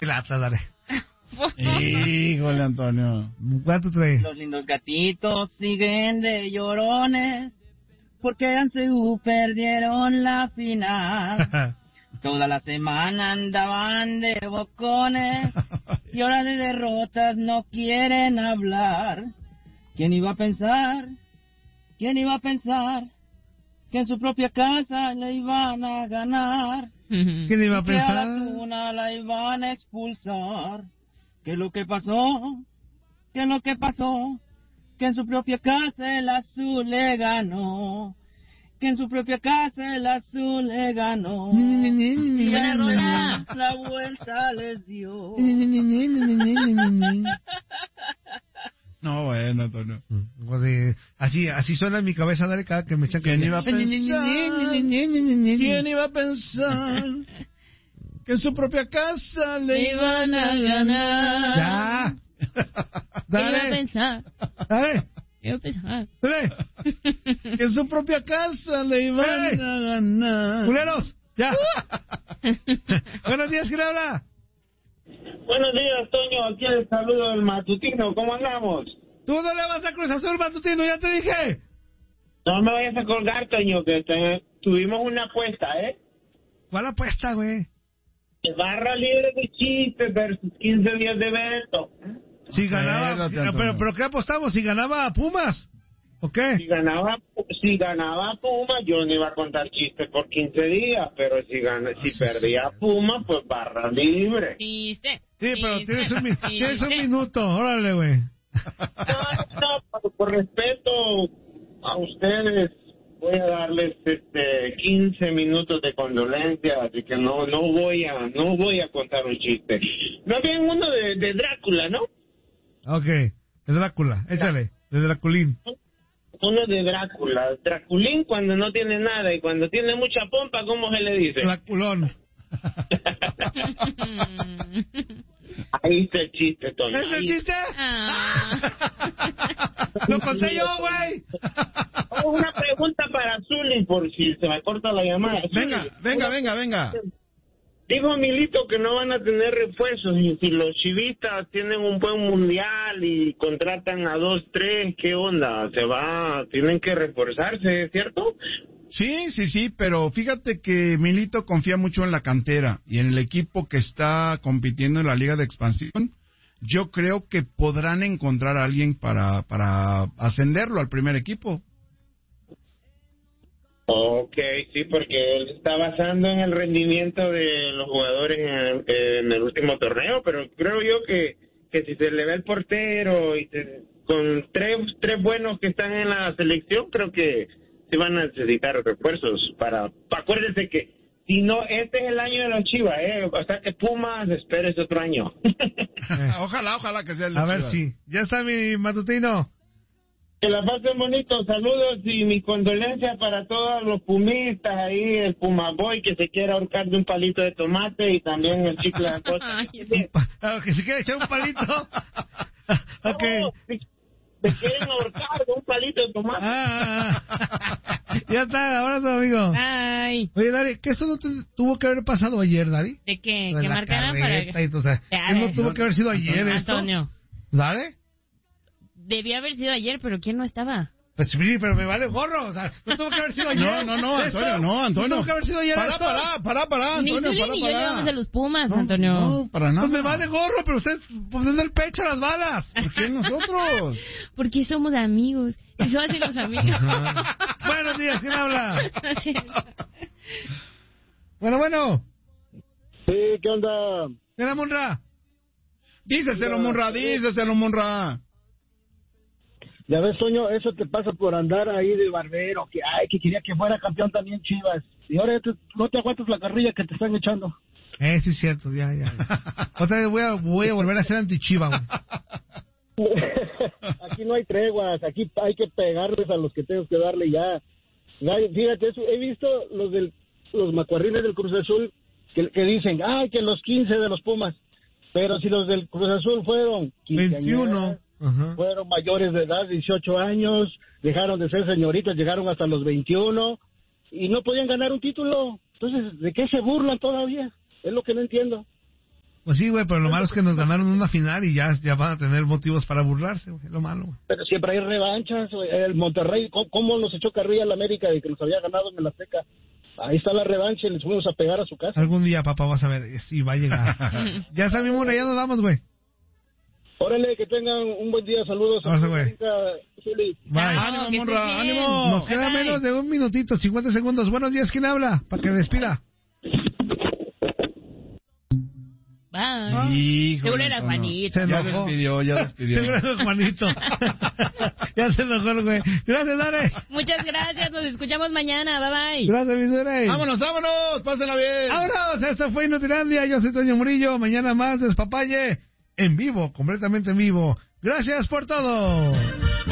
La Atlas, dale. Híjole, Antonio. ¿Cuánto trae? Los lindos gatitos siguen de llorones porque ANSEU perdieron la final. Toda la semana andaban de bocones y ahora de derrotas no quieren hablar. ¿Quién iba a pensar? ¿Quién iba a pensar que en su propia casa le iban a ganar? ¿Quién iba a Que a la pensar? Tuna la iban a expulsar. ¿Qué es lo que pasó? ¿Qué es lo que pasó? Que en su propia casa el azul le ganó. Que en su propia casa el azul le ganó. Y Buena rola. la vuelta les dio. No, bueno, Antonio. Pues, así suena en mi cabeza, dale, cada que me echan. ¿Quién iba a pensar? ¿Quién iba a pensar que en su propia casa le iban a ganar? Ya. ¿Qué iba a Dale. pensar? Dale. ¿Qué iba a pensar? Dale. Que en su propia casa le iban ¡Ey! a ganar. ¡Culeros! ¡Ya! Buenos días, ¿quién habla? Buenos días, Toño. Aquí el saludo del matutino. ¿Cómo andamos? Tú no le vas a Cruz Azul, matutino, ya te dije. No me vayas a colgar, Toño, que tuvimos una apuesta, ¿eh? ¿Cuál apuesta, güey? Barra libre de chistes versus 15 días de evento. Si ganaba, Espérate, Antonio. pero ¿qué apostamos? ¿Si ganaba a Pumas? ¿O qué? Si ganaba Puma, yo no iba a contar chistes por 15 días, pero si perdía Puma, pues barra libre. Chiste. Sí, pero chiste, tienes un chiste. minuto, órale, güey. No, por respeto a ustedes, voy a darles 15 minutos de condolencia, así que no voy a contar un chiste. No bien uno de Drácula, ¿no? Ok, de Drácula, échale, de Draculín. Uno de Drácula. Draculín cuando no tiene nada y cuando tiene mucha pompa, ¿cómo se le dice? Draculón. Ahí está el chiste, Toño. ¿Es el Ahí. chiste? Lo conté yo, güey. Una pregunta para Zuli, por si se me corta la llamada. Venga. Dijo Milito que no van a tener refuerzos y si los chivistas tienen un buen mundial y contratan a 2, 3, ¿qué onda? Tienen que reforzarse, ¿cierto? Sí, pero fíjate que Milito confía mucho en la cantera y en el equipo que está compitiendo en la Liga de Expansión. Yo creo que podrán encontrar a alguien para ascenderlo al primer equipo. Ok, sí, porque él está basando en el rendimiento de los jugadores en el último torneo, pero creo yo que si se le ve el portero y con tres buenos que están en la selección, creo que sí van a necesitar refuerzos acuérdense que si no, este es el año de los Chivas, o sea que Pumas espere otro año. Ojalá que sea el de A ver Chivas. si. Ya está mi matutino. Que la pasen bonito, saludos y mi condolencia para todos los pumistas ahí, el Pumaboy que se quiere ahorcar de un palito de tomate y también el chicle de costa. Que si quiere echar un palito. Ok. Se quieren ahorcar de un palito de tomate. Ya está, abrazo, amigo. Ay. Oye, Dari, ¿qué eso no tuvo que haber pasado ayer, Dari? ¿De qué? Lo de ¿Que la marcaran carreta para y todo, o sea, ¿qué no tuvo que haber sido ayer esto? Antonio. ¿Dale? Debía haber sido ayer, pero ¿quién no estaba? Pues sí, pero me vale gorro, o sea, no tuvo que haber sido ayer. No, Antonio, No tuvo que haber sido ayer esto. Para, Ni Antonio, Zuli ni yo llevamos a los Pumas, Antonio. No, para nada. Pues me vale gorro, pero ustedes poniendo el pecho a las balas. ¿Por qué nosotros? Porque somos amigos. Y son así los amigos. Buenos días, ¿quién habla? Bueno. Sí, ¿qué onda? ¿Quién la Munra? Díceselo, Munra. Ya ves, Toño, eso te pasa por andar ahí de barbero, que quería que fuera campeón también Chivas. Y ahora no te aguantas la carrilla que te están echando. Sí es cierto, ya. Otra vez voy a volver a ser anti-Chiva, güey. Aquí no hay treguas, aquí hay que pegarles a los que tenemos que darle ya. Fíjate, eso, he visto los macuarrines del Cruz Azul que dicen, que los 15 de los Pumas. Pero si los del Cruz Azul fueron 21. Ajá. Fueron mayores de edad, 18 años, dejaron de ser señoritas, llegaron hasta los 21 y no podían ganar un título. Entonces, ¿de qué se burlan todavía? Es lo que no entiendo. Pues sí, güey, pero lo malo es que nos ganaron una final y ya van a tener motivos para burlarse, güey. Es lo malo, güey. Pero siempre hay revanchas, güey. El Monterrey, ¿cómo nos echó carrilla al América de que nos había ganado en el Azteca? Ahí está la revancha y les fuimos a pegar a su casa. Algún día, papá, vas a ver, sí, va a llegar. Ya está, mi mora, ya nos vamos, güey. Órale, que tengan un buen día, saludos. Vamos, güey. Bye. Ánimo, Monra, ánimo. Nos queda menos de un minutito, 50 segundos. Buenos días, ¿quién habla? Para que despida. Bye. Híjole, Seguro era Juanito. Se Ya enojó. despidió. Seguro era Juanito. Ya se enojó el güey. Gracias, Dare. Muchas gracias, nos escuchamos mañana. Bye bye. Gracias, mi Dare. Vámonos, pásenla bien. Vámonos, esto fue Inutilandia. Yo soy Toño Murillo. Mañana más Despapalle en vivo, completamente en vivo. Gracias por todo.